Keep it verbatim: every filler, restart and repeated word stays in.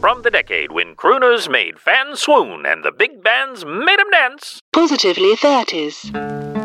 from the decade when crooners made fans swoon and the big bands made 'em dance. Positively thirties.